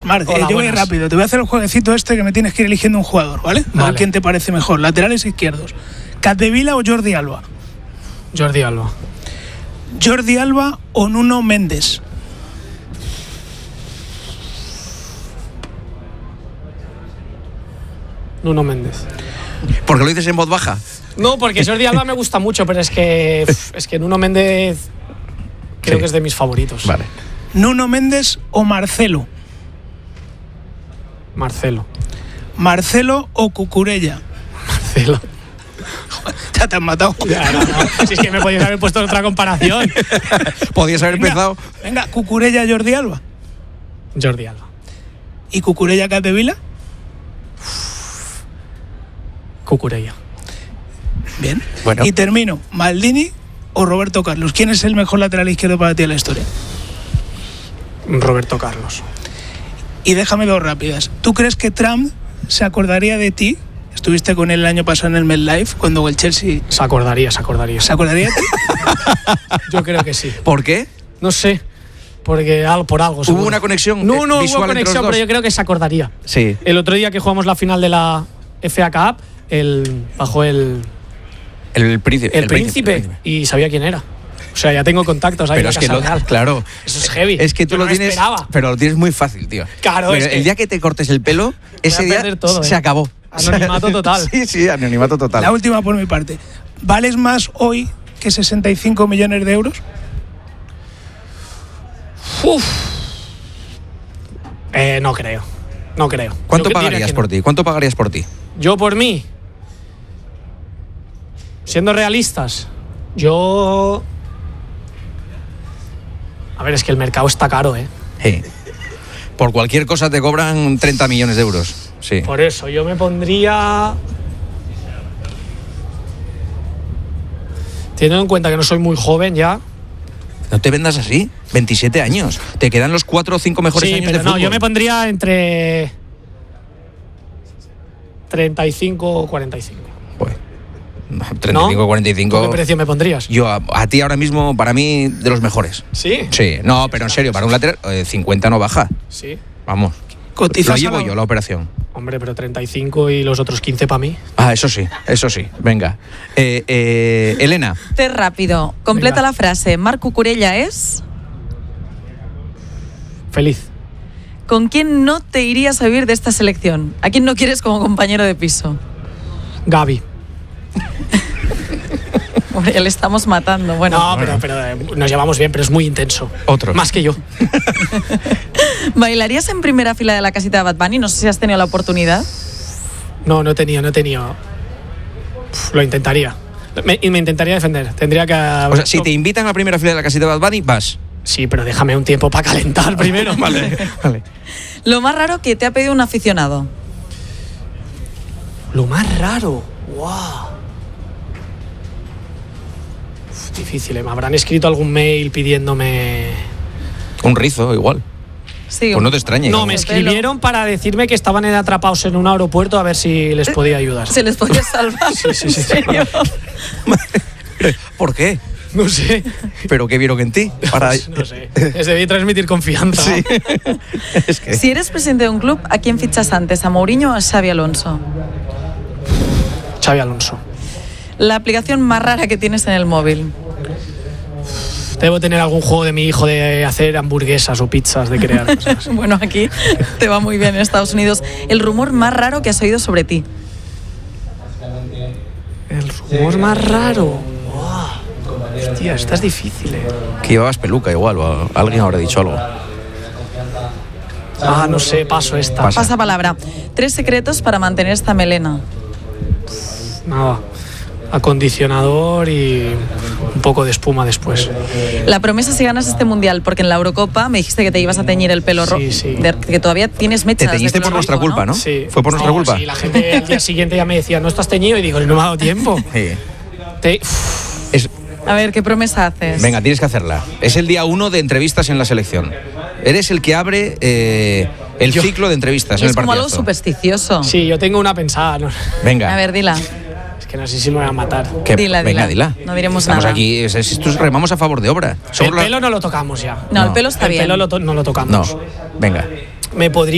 Marc, yo voy rápido. Te voy a hacer el jueguecito que me tienes que ir eligiendo un jugador, ¿vale? A ver quién te parece mejor. Laterales izquierdos. ¿Capdevila o Jordi Alba? Jordi Alba. ¿Jordi Alba o Nuno Mendes? Nuno Mendes. ¿Por qué lo dices en voz baja? No, porque Jordi Alba me gusta mucho, pero es que Nuno Mendes creo que es de mis favoritos. Vale. ¿Nuno Mendes o Marcelo? Marcelo. ¿Marcelo o Cucurella? Marcelo. Ya te han matado. Ya, no. Si es que me podías haber puesto otra comparación. Podías haber empezado. Venga, Cucurella, Jordi Alba. Jordi Alba. ¿Y Cucurella, Capdevila? Cucurella. Bien. Bueno. Y termino. ¿Maldini o Roberto Carlos? ¿Quién es el mejor lateral izquierdo para ti en la historia? Roberto Carlos. Y déjame dos rápidas. ¿Tú crees que Trump se acordaría de ti? Estuviste con él el año pasado en el MetLife cuando el Chelsea... Se acordaría. ¿Se acordaría de ti? Yo creo que sí. ¿Por qué? No sé. Porque por algo. ¿Hubo una conexión? No hubo visual conexión, pero yo creo que se acordaría. Sí. El otro día que jugamos la final de la FA Cup, bajó el príncipe y sabía quién era. O sea, ya tengo contactos ahí. Pero es que claro. Eso es heavy. Es que tú yo lo no tienes. esperaba. Pero lo tienes muy fácil, tío. Claro, pero el día que te cortes el pelo, ese día todo, se acabó. Anonimato total. Sí, anonimato total. La última por mi parte. ¿Vales más hoy que 65 millones de euros? No creo. ¿Cuánto pagarías por ti? ¿Cuánto pagarías por ti? Yo por mí. Siendo realistas, yo... A ver, es que el mercado está caro, ¿eh? Sí. Por cualquier cosa te cobran 30 millones de euros. Sí. Por eso, yo me pondría... Teniendo en cuenta que no soy muy joven ya... No te vendas así. 27 años. Te quedan los 4 o 5 mejores años de fútbol. No, yo me pondría entre 35 o 45. Pues, 35 o 45. ¿Qué precio me pondrías? Yo a ti ahora mismo, para mí, de los mejores. ¿Sí? Sí. No, pero en serio, para un lateral, 50 no baja. Sí. Vamos. Lo llevo yo, la operación. Hombre, pero 35 y los otros 15 para mí. Ah, eso sí. Venga. Elena. Té rápido. Completa Venga. la frase. Marc Cucurella es... Feliz. ¿Con quién no te irías a vivir de esta selección? ¿A quién no quieres como compañero de piso? Gavi. Hombre, ya le estamos matando. Bueno. No, pero nos llevamos bien, pero es muy intenso. Otro. Más que yo. ¿Bailarías en primera fila de la casita de Bad Bunny? No sé si has tenido la oportunidad. No he tenido. Lo intentaría. Me intentaría defender. Tendría que... O sea, si te invitan a la primera fila de la casita de Bad Bunny, vas. Sí, pero déjame un tiempo para calentar primero. Vale. Lo más raro que te ha pedido un aficionado. Lo más raro. ¡Wow! Difícil, ¿eh? Me habrán escrito algún mail pidiéndome... Un rizo, igual. Sí, Pues no te extrañes. No, me escribieron para decirme que estaban atrapados en un aeropuerto a ver si les podía ayudar. ¿Se les podía salvar? Sí. ¿En serio? ¿Por qué? No sé. ¿Pero qué vieron en ti? No sé. Les debí transmitir confianza. Sí. Es que... Si eres presidente de un club, ¿a quién fichas antes? ¿A Mourinho o a Xabi Alonso? Xabi Alonso. La aplicación más rara que tienes en el móvil. Debo tener algún juego de mi hijo de hacer hamburguesas o pizzas, de crear cosas. Bueno, aquí te va muy bien en Estados Unidos. El rumor más raro que has oído sobre ti. El rumor más raro. Wow. Hostia, esta es difícil, ¿eh? Que llevabas peluca igual, o alguien habrá dicho algo. No sé, paso esta. Pasa palabra. 3 secretos para mantener esta melena. Nada. Acondicionador y un poco de espuma después. La promesa si ganas este mundial, porque en la Eurocopa me dijiste que te ibas a teñir el pelo rojo. Sí. Que todavía tienes mechas. Te teñiste de por color nuestra rojo, culpa, ¿no? Sí. ¿Fue por nuestra culpa? Sí, la gente al día siguiente ya me decía, ¿no estás teñido? Y digo, no me ha dado tiempo. Sí. A ver, ¿qué promesa haces? Venga, tienes que hacerla. Es el día 1 de entrevistas en la selección. Eres el que abre el ciclo de entrevistas Y en es el como algo partidazo. supersticioso. Sí, yo tengo una pensada. ¿No? Venga. A ver, dila. Es que no sé si me van a matar. Dila. Venga, dila. No diremos Estamos nada. aquí, esto es remamos a favor de obra. El pelo no lo tocamos ya. No, el pelo está bien. El pelo no lo tocamos. No, venga. Me podría